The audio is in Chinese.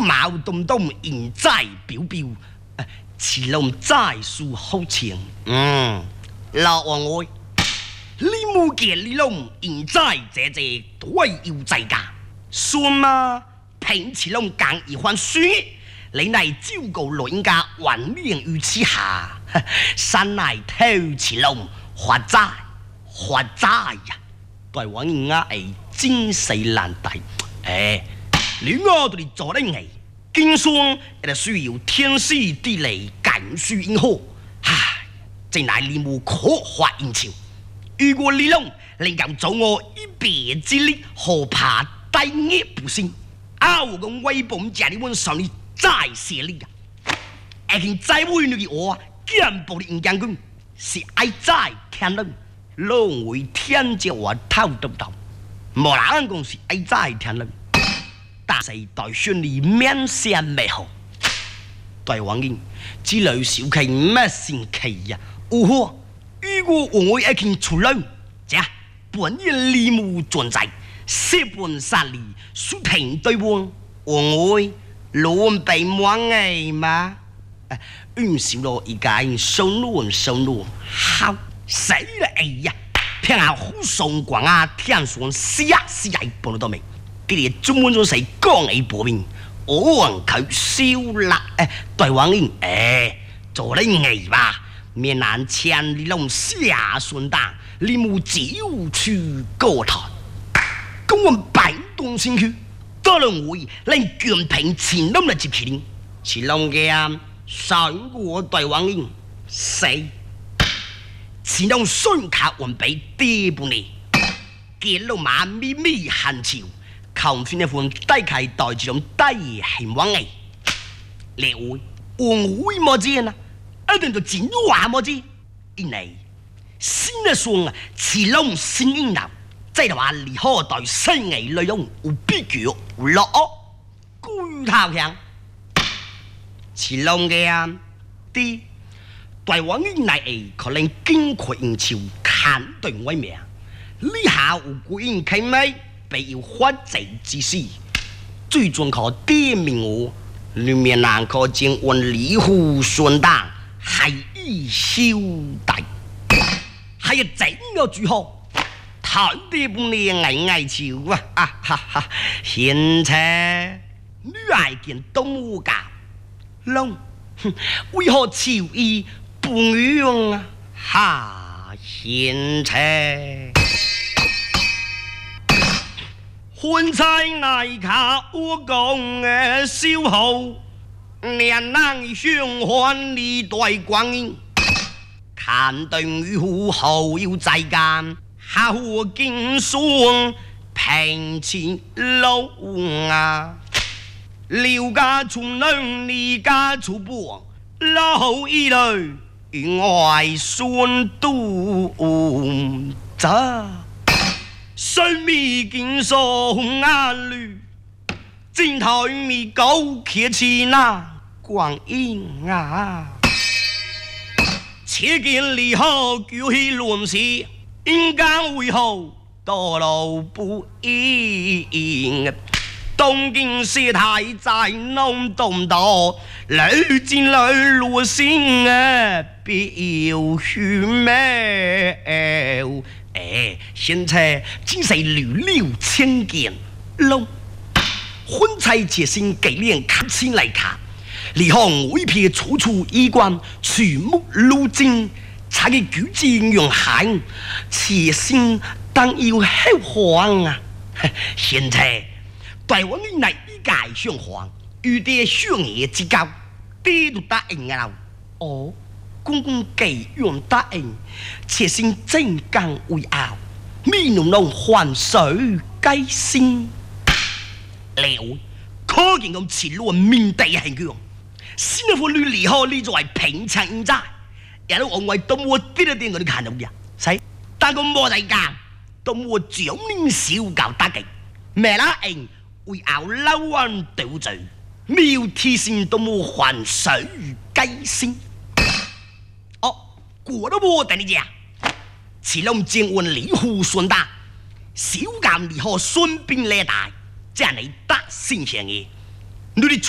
毛东东迎在表表，骑龙在树好情。老王我，你冇见你龙迎在这对有在家，算嘛？平骑龙讲一番说，你乃照顾老人家万年于此下，山乃偷骑龙发财呀！对王人啊，真是难题。你我对你做得艺，经商也需要天时地利感需因好。真乃你冇可发应酬。如果你龙能够做我一别之力，何怕大业不成？我讲威本家的阮上你再写你而且再为你的我见不的人将军是爱在天人，认为天叫我偷得到，无人讲是爱在天人，但是代选你面相美好，对王英之类小气咩神奇呀？有好，如果我一见出来，这本人礼物存在。四本三里，输停对望，我会乱被满嘅嘛？少了一个收入，好死了哎呀！偏下好送光啊，天上死半到未？佢哋专门做谁讲你薄面？我佢笑啦！对王英做你艺吧，面难千里龙下顺当，你冇就去高台。公我摆动身躯，多人会令全凭前龙来接起你，前龙嘅上过对王英死，前龙双卡完备第半年，见龙马咪咪寒潮，求算一款低契代志种低兴王嘅，你会我会么子啊？一定就真话么子，因为新的双前龙新应流。即係話離開代新藝內容有必腳落居頭向，前浪嘅啲台灣人嚟可能經過應酬看對位命，呢下有個人傾咩必要發財之事，最終靠啲名我裏面難可見揾離戶順當係以消大，係一整個最好。睇啲半年藝潮啊！現車女愛見動物教龍，為何潮意不用啊？現車婚菜乃卡我講嘅消耗，年能相還你對光陰，看對女戶後要在間。好經霜平前路啊，廖家從娘你家出波，老一類外孫都咋，水米見霜啊綠，正台米高揭起那光陰啊，且見離後叫起亂時。應該為何道路不應？東京市太在弄東道，女進女落星必要虛咩？現在只是寥寥千件咯。婚菜切心給臉看清來看，離行為撇處處衣冠，曲目路徑。才嘅舉止用行，切心當要後皇啊！現在台灣人嚟依家上皇，遇啲上嘢之交，啲都答應啊！公公既用答應，切心正剛為傲，咪弄弄還水雞先了，可見咁前路面地係強，先係婦女離開呢作為平常人渣。也都往外都冇啲一啲我哋看到嘅，使但個冇大家都冇獎勵小教打擊，咩啦？為熬老灣鬥罪，妙天線都冇還水雞先。果都冇等你講，此龍正運離戶順達，小教離河順便嚟大，即係你得先前嘅，你哋